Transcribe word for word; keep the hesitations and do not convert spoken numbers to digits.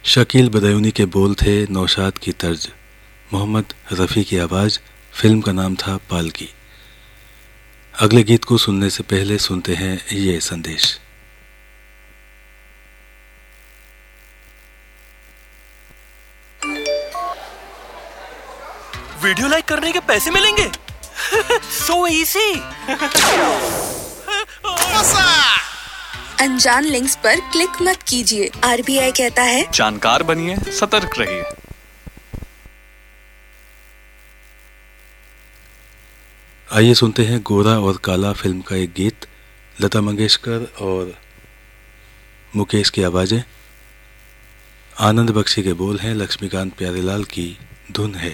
शकील बदयूनी के बोल थे, नौशाद की तर्ज, मोहम्मद रफ़ी की आवाज़। फिल्म का नाम था पालकी। अगले गीत को सुनने से पहले सुनते हैं ये संदेश। वीडियो लाइक करने के पैसे मिलेंगे? So easy. अनजान लिंक्स पर क्लिक मत कीजिए। आरबीआई कहता है जानकार बनिए, सतर्क रहिए। आइए सुनते हैं गोरा और काला फिल्म का एक गीत। लता मंगेशकर और मुकेश की आवाज़ें, आनंद बख्शी के बोल हैं, लक्ष्मीकांत प्यारेलाल की धुन है।